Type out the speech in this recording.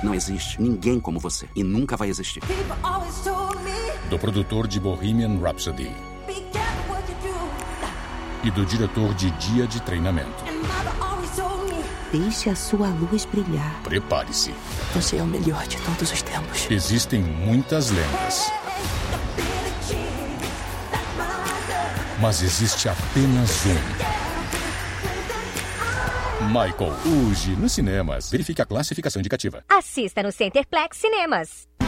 Não existe ninguém como você. E nunca vai existir. Do produtor de Bohemian Rhapsody. E do diretor de Dia de Treinamento. Deixe a sua luz brilhar. Prepare-se. Você é o melhor de todos os tempos. Existem muitas lendas. Mas existe apenas um. Michael, hoje nos cinemas. Verifique a classificação indicativa. Assista no Centerplex Cinemas.